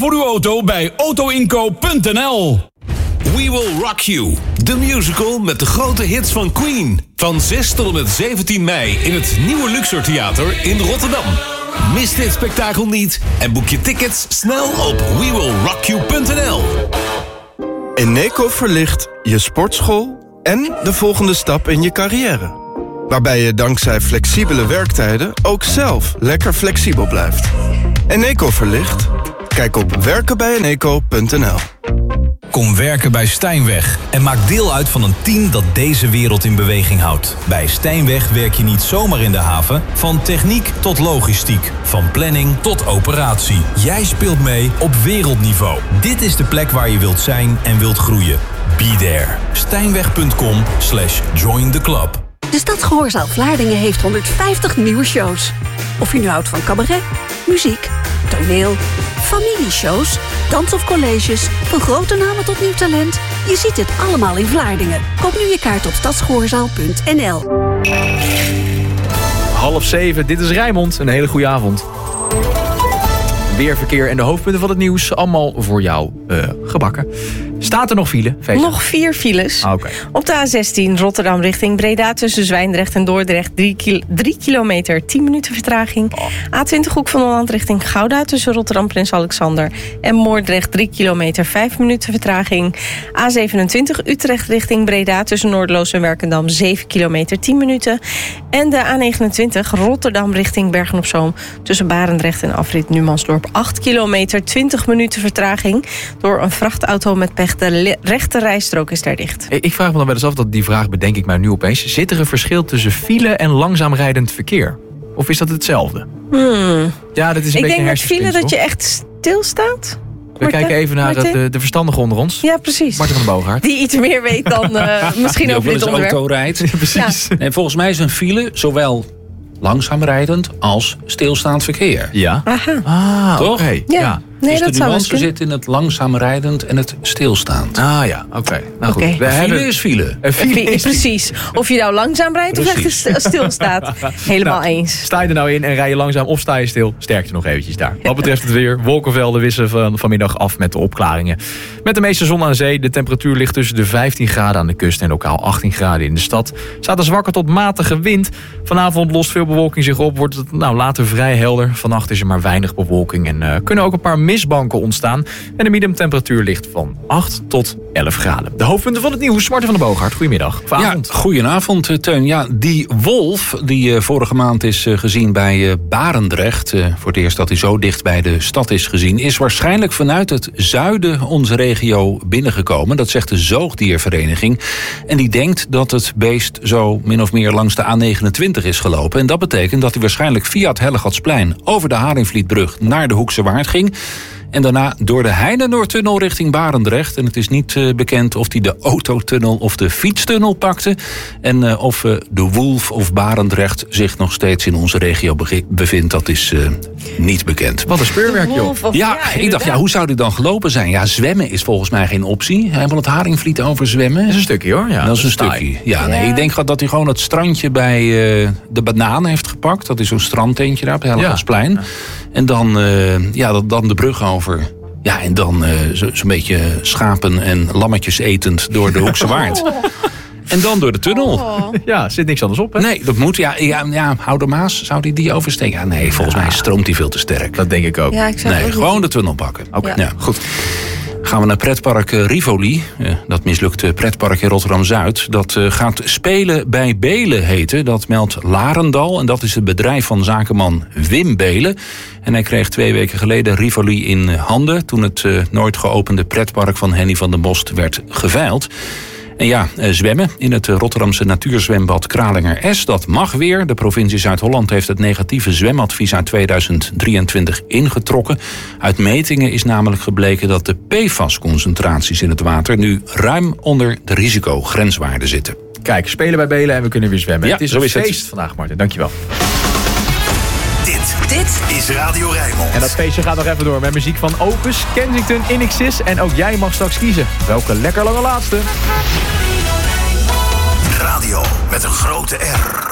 voor uw auto bij autoinkoop.nl. We Will Rock You, de musical met de grote hits van Queen. Van 6 tot en met 17 mei in het Nieuwe Luxor Theater in Rotterdam. Mis dit spektakel niet en boek je tickets snel op wewillrockyou.nl. Eneco verlicht je sportschool en de volgende stap in je carrière. Waarbij je dankzij flexibele werktijden ook zelf lekker flexibel blijft. Eneco verlicht? Kijk op werkenbijeneco.nl. Kom werken bij Stijnweg en maak deel uit van een team dat deze wereld in beweging houdt. Bij Stijnweg werk je niet zomaar in de haven, van techniek tot logistiek, van planning tot operatie. Jij speelt mee op wereldniveau. Dit is de plek waar je wilt zijn en wilt groeien. Be there. Stijnweg.com/join the club. De Stadsgehoorzaal Vlaardingen heeft 150 nieuwe shows. Of je nu houdt van cabaret, muziek, toneel, familieshows, dans of colleges, van grote namen tot nieuw talent. Je ziet het allemaal in Vlaardingen. Koop nu je kaart op stadsgehoorzaal.nl. 6:30, dit is Rijnmond. Een hele goede avond. Weerverkeer en de hoofdpunten van het nieuws. Allemaal voor jou gebakken. Staat er nog file? Feest? Nog 4 files. Okay. Op de A16 Rotterdam richting Breda tussen Zwijndrecht en Dordrecht 3 kilometer, 10 minuten vertraging. A20 Hoek van Holland richting Gouda tussen Rotterdam Prins Alexander en Moordrecht 3 kilometer, 5 minuten vertraging. A27 Utrecht richting Breda tussen Noordloos en Werkendam 7 kilometer, 10 minuten. En de A29 Rotterdam richting Bergen-op-Zoom tussen Barendrecht en afrit Numansdorp 8 kilometer, 20 minuten vertraging. Door een vrachtauto met pech. De rechte rijstrook is daar dicht. Ik vraag me dan wel eens af, dat die vraag bedenk ik mij nu opeens. Zit er een verschil tussen file en langzaam rijdend verkeer? Of is dat hetzelfde? Ja, dat is een beetje een hersenspinsel. Ik denk met file dat je echt stilstaat. We kijken even naar de verstandigen onder ons. Ja, precies. Marten van den Boogaard. Die iets meer weet dan misschien over dit onderwerp. auto rijdt. Ja, precies. Ja. En volgens mij is een file zowel langzaam rijdend als stilstaand verkeer. Ja. Aha. Toch? Okay. Ja. Nee, dus dat de nuance zit in het langzaam rijdend en het stilstaand. Ah ja, oké. Nou goed. File is file. Precies. Of je nou langzaam rijdt of echt stilstaat. Helemaal eens. Sta je er nou in en rij je langzaam of sta je stil? Sterkte nog eventjes daar. Wat betreft het weer, wolkenvelden wisselen vanmiddag af met de opklaringen. Met de meeste zon aan zee. De temperatuur ligt tussen de 15 graden aan de kust en lokaal 18 graden in de stad. Staat een zwakke tot matige wind. Vanavond lost veel bewolking zich op. Wordt het later vrij helder. Vannacht is er maar weinig bewolking en kunnen ook een paar mistbanken ontstaan. En de minimumtemperatuur ligt van 8 tot 11 graden. De hoofdpunten van het nieuws. Marten van den Boogaard, goedemiddag. Ja, goedenavond Teun. Ja, die wolf die vorige maand is gezien bij Barendrecht, voor het eerst dat hij zo dicht bij de stad is gezien, is waarschijnlijk vanuit het zuiden onze regio binnengekomen. Dat zegt de zoogdiervereniging. En die denkt dat het beest zo min of meer langs de A29 is gelopen. En dat betekent dat hij waarschijnlijk via het Hellegatsplein over de Haringvlietbrug naar de Hoekse Waard ging. En daarna door de Heinenoordtunnel richting Barendrecht. En het is niet bekend of hij de autotunnel of de fietstunnel pakte. En of de wolf of Barendrecht zich nog steeds in onze regio bevindt, dat is niet bekend. Wat een speurwerk, joh. Ja, ik dacht, hoe zou die dan gelopen zijn? Ja, zwemmen is volgens mij geen optie. Helemaal het Haringvliet overzwemmen. Dat is een stukje, hoor. Ja, dat is een stukje. Ja, nee, ik denk dat hij gewoon het strandje bij de Banaan heeft gepakt. Dat is zo'n strandtentje daar op het Hellegatsplein. Ja. En dan, dan de brug over. Ja, en dan zo'n beetje schapen en lammetjes etend door de Hoekse Waard. En dan door de tunnel. Ja, zit niks anders op, hè? Nee, dat moet. Ja, Houder Maas, zou die oversteken? Ja, nee, volgens mij stroomt hij veel te sterk. Dat denk ik ook. Ja, gewoon de tunnel pakken. Oké. Ja, goed. Gaan we naar pretpark Rivoli. Dat mislukte pretpark in Rotterdam-Zuid. Dat gaat Spelen bij Belen heten. Dat meldt Larendal. En dat is het bedrijf van zakenman Wim Belen. En hij kreeg 2 weken geleden Rivoli in handen toen het nooit geopende pretpark van Henny van den Bost werd geveild. En ja, zwemmen in het Rotterdamse natuurzwembad Kralinger S. Dat mag weer. De provincie Zuid-Holland heeft het negatieve zwemadvies uit 2023 ingetrokken. Uit metingen is namelijk gebleken dat de PFAS-concentraties in het water nu ruim onder de risicogrenswaarde zitten. Kijk, Spelen bij Belen en we kunnen weer zwemmen. Ja, het is zo een is feest het. vandaag, Martin. Dankjewel. Dit is Radio Rijnmond. En dat feestje gaat nog even door met muziek van Opus, Kensington, INXS. En ook jij mag straks kiezen. Welke lekker lange laatste? Radio met een grote R.